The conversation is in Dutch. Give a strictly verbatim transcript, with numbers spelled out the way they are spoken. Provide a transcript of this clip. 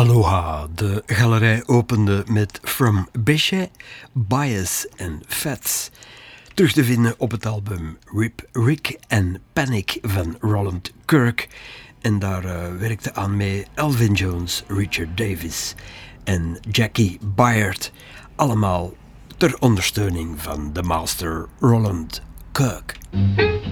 Aloha, de galerij opende met From Bechet, Bias en Fats. Terug te vinden op het album Rip, Rick and Panic van Roland Kirk. En daar uh, werkte aan mee Elvin Jones, Richard Davis en Jackie Byard. Allemaal ter ondersteuning van de master Roland Kirk.